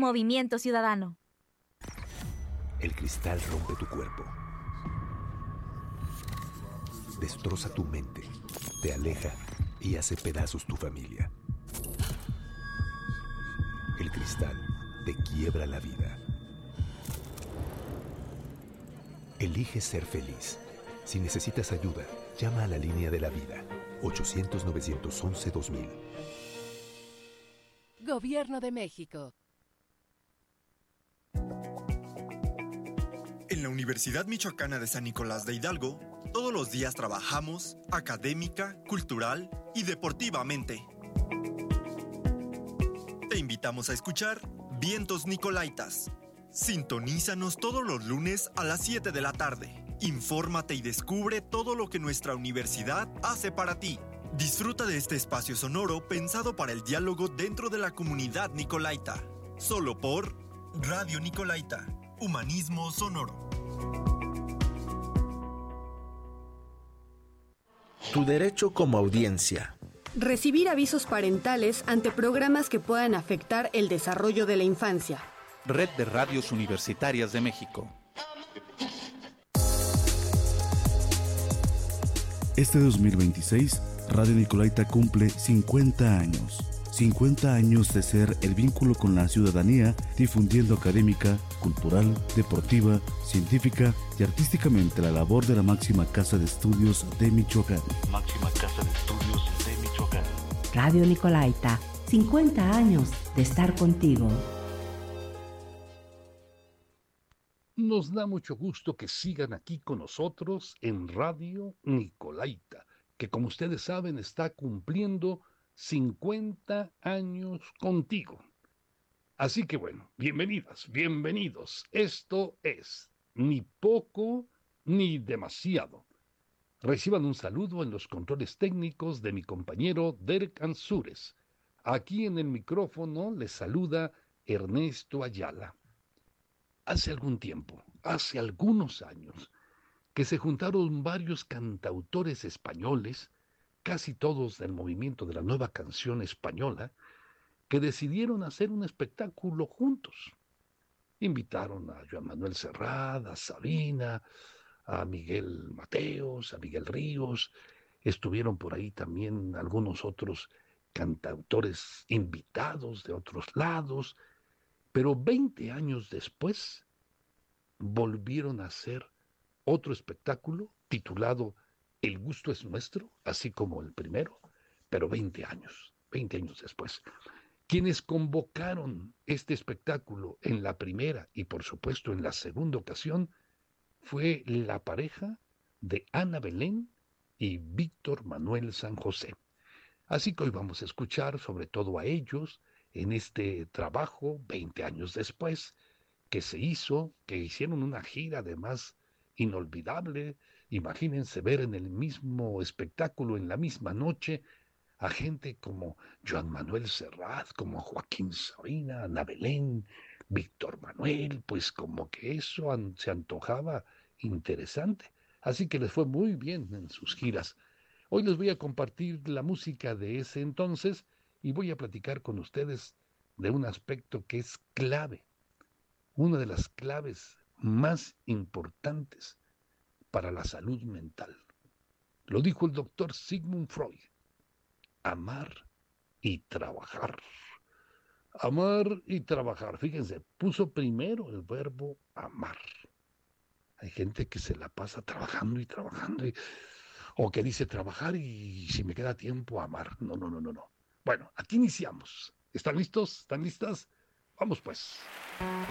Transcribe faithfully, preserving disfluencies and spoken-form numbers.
Movimiento Ciudadano. El cristal rompe tu cuerpo, destroza tu mente, te aleja y hace pedazos tu familia. El cristal te quiebra la vida. Elige ser feliz. Si necesitas ayuda, llama a la línea de la vida, ochocientos, novecientos once, dos mil. Gobierno de México. En la Universidad Michoacana de San Nicolás de Hidalgo, todos los días trabajamos académica, cultural y deportivamente. Te invitamos a escuchar Vientos Nicolaitas. Sintonízanos todos los lunes a las siete de la tarde. Infórmate y descubre todo lo que nuestra universidad hace para ti. Disfruta de este espacio sonoro pensado para el diálogo dentro de la comunidad nicolaita. Solo por Radio Nicolaita. Humanismo sonoro. Tu derecho como audiencia. Recibir avisos parentales ante programas que puedan afectar el desarrollo de la infancia. Red de Radios Universitarias de México. Este dos mil veintiséis, Radio Nicolaita cumple cincuenta años. cincuenta años de ser el vínculo con la ciudadanía, difundiendo académica, cultural, deportiva, científica y artísticamente la labor de la máxima casa de estudios de Michoacán. Máxima casa de estudios de Michoacán. Radio Nicolaita, cincuenta años de estar contigo. Nos da mucho gusto que sigan aquí con nosotros en Radio Nicolaita, que como ustedes saben está cumpliendo cincuenta años contigo. Así que bueno, bienvenidas, bienvenidos. Esto es Ni Poco Ni Demasiado. Reciban un saludo en los controles técnicos de mi compañero Derek Ansúrez. Aquí en el micrófono les saluda Ernesto Ayala. Hace algún tiempo, hace algunos años, que se juntaron varios cantautores españoles, casi todos del movimiento de la nueva canción española, que decidieron hacer un espectáculo juntos. Invitaron a Joan Manuel Serrat, a Sabina, a Miguel Mateos, a Miguel Ríos. Estuvieron por ahí también algunos otros cantautores invitados de otros lados. Pero veinte años después volvieron a hacer otro espectáculo titulado El gusto es nuestro, así como el primero, pero veinte años, veinte años después. Quienes convocaron este espectáculo en la primera y por supuesto en la segunda ocasión fue la pareja de Ana Belén y Víctor Manuel San José. Así que hoy vamos a escuchar sobre todo a ellos en este trabajo, veinte años después, que se hizo, que hicieron una gira además inolvidable. Imagínense ver en el mismo espectáculo, en la misma noche, a gente como Joan Manuel Serrat, como Joaquín Sabina, Ana Belén, Víctor Manuel, pues como que eso an- se antojaba interesante. Así que les fue muy bien en sus giras. Hoy les voy a compartir la música de ese entonces y voy a platicar con ustedes de un aspecto que es clave, una de las claves más importantes para la salud mental. Lo dijo el doctor Sigmund Freud: amar y trabajar. Amar y trabajar. Fíjense, puso primero el verbo amar. Hay gente que se la pasa trabajando y trabajando, y, o que dice trabajar y si me queda tiempo amar. No, no, no, no, no. Bueno, aquí iniciamos. ¿Están listos? ¿Están listas? Vamos pues.